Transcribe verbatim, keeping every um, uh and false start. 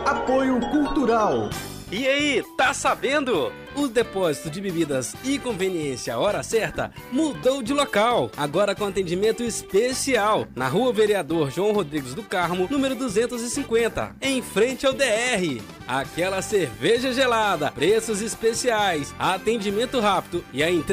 Apoio Cultural. E aí, tá sabendo? O depósito de bebidas e conveniência Hora Certa mudou de local, agora com atendimento especial, na Rua Vereador João Rodrigues do Carmo, número duzentos e cinquenta, em frente ao D R. Aquela cerveja gelada, preços especiais, atendimento rápido e a entrega